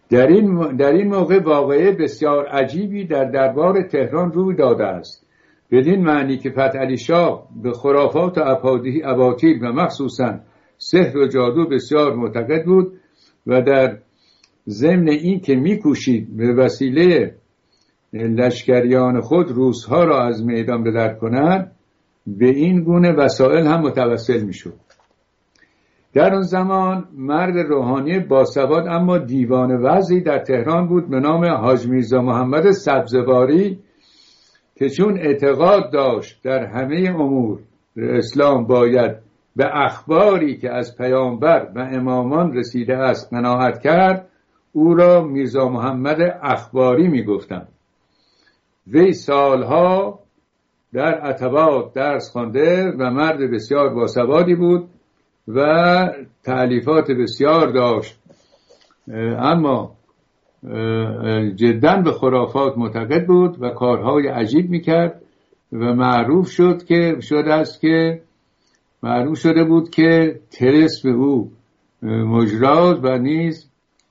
در این موقع واقعه بسیار عجیبی در دربار تهران روی داده است، بدین معنی که فتحعلی شاه به خرافات و اباطیل و مخصوصا سحر و جادو بسیار معتقد بود و در ضمن این که می‌کوشید به وسیله لشکریان خود روس‌ها را از میدان بدر کند، به این گونه وسایل هم متوسل می‌شد. در اون زمان مرد روحانی باسواد اما دیوانه وضعی در تهران بود به نام حاج میرزا محمد سبزواری که چون اعتقاد داشت در همه امور اسلام باید به اخباری که از پیامبر و امامان رسیده است قناعت کرد، او را میرزا محمد اخباری میگفتند. وی سالها در عتبات درس خوانده و مرد بسیار باسوادی بود و تألیفات بسیار داشت، اما جداً به خرافات معتقد بود و کارهای عجیب میکرد و معروف شده بود که طلسم او مجرات و نیز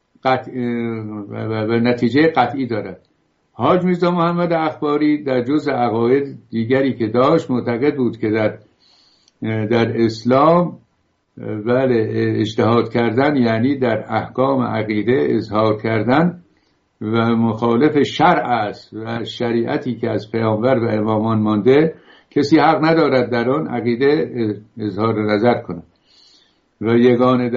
و نتیجه قطعی دارد. حاج میرزا محمد اخباری در جزء عقاید دیگری که داشت معتقد بود که در اسلام اجتهاد کردن یعنی در احکام عقیده اظهار کردن و مخالف شرع است و شریعتی که از پیامبر و امامان مانده کسی حق ندارد در آن عقیده اظهار نظر کند و یگانه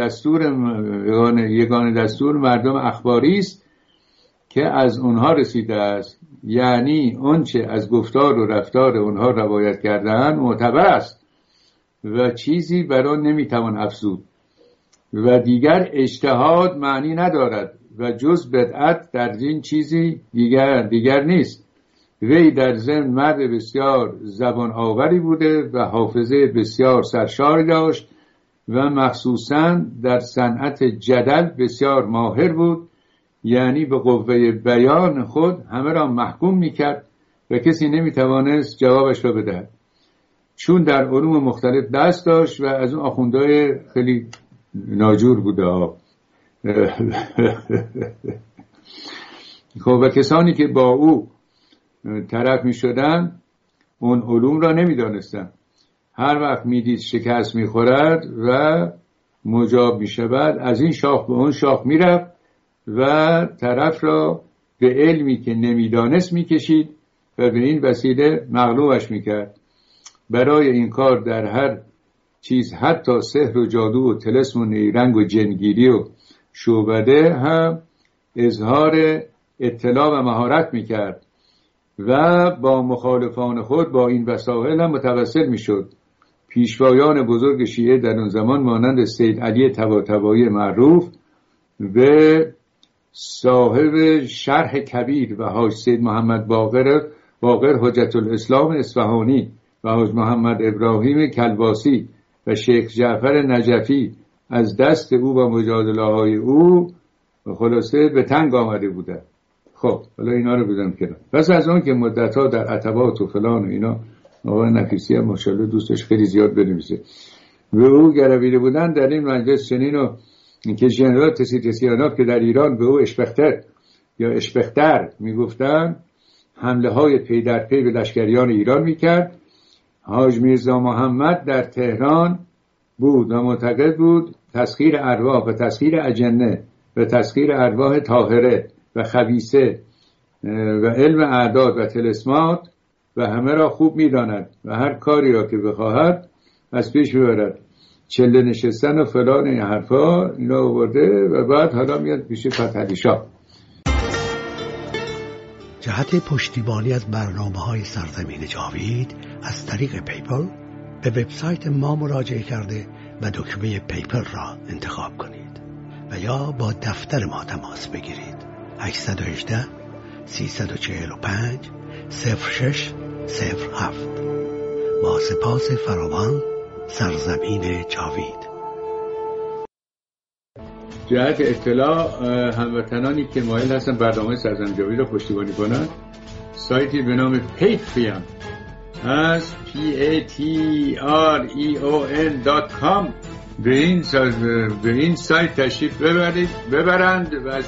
دستور مردم اخباری است که از اونها رسیده است، یعنی آنچه از گفتار و رفتار اونها روایت کردن معتبر است و چیزی بر آن نمیتوان افزود و دیگر اجتهاد معنی ندارد و جز بدعت در این چیزی دیگر نیست. وی در ضمن مرد بسیار زبان آوری بوده و حافظه بسیار سرشاری داشت و مخصوصاً در صنعت جدل بسیار ماهر بود، یعنی به قوه بیان خود همه را محکوم میکرد و کسی نمیتوانست جوابش را بدهد، چون در علوم مختلف دست داشت و از اون آخوندهای خیلی ناجور بوده ها. خب و کسانی که با او طرف می شدن اون علوم را نمی دانستن. هر وقت می دید شکست می خورد و مجاب می شود، از این شاخ به اون شاخ می رفت و طرف را به علمی که نمی دانست می کشید و به این وسیله مغلوبش می کرد. برای این کار در هر چیز، حتی سحر و جادو و طلسم و نیرنگ و جنگیری و شعبده هم اظهار اطلاع و مهارت میکرد و با مخالفان خود با این وسایل هم متوسل میشد. پیشوایان بزرگ شیعه در اون زمان مانند سید علی طباطبایی معروف به صاحب شرح کبیر و حاج سید محمد باقر حجت الاسلام اصفهانی و حاج محمد ابراهیم کلباسی و شیخ جعفر نجفی از دست او و مجادله های او خلاصه به تنگ آمده بوده. خب حالا اینا رو بودم کنم. پس از اون که مدت‌ها در عتبات و فلان و اینا، آقای نفیسی هم ماشاءالله دوستش خیلی زیاد بنویسه، به او گرویده بودن در این مجلس چنین و که ژنرال تسیاناف که در ایران به او اشپختر یا اشپختر میگفتن، حمله های پی در پی به لشکریان ایران میکرد. حاج میرزا محمد در تهران بود و معتقد بود تسخیر ارواح و تسخیر اجنه و تسخیر ارواح طاهره و خبیثه و علم اعداد و طلسمات و همه را خوب میداند و هر کاری را که بخواهد از پیش ببرد. چله نشستن و فلان این حرفا اینا آورده و بعد حالا میاد پیش فتحعلی شاه. جهت پشتیبانی از برنامه‌های سرزمین جاوید از طریق پیپل به وبسایت ما مراجعه کرده و دکمه پیپل را انتخاب کنید و یا با دفتر ما تماس بگیرید. 818 345 0607. با سپاس فراوان، سرزمین جاوید. جهت اطلاع هموطنانی که مایل هستن برنامه سرزمین جاوید را پشتیبانی کنند، سایتی به نام پیتریان از patreon.com به این سایت تشریف ببرند و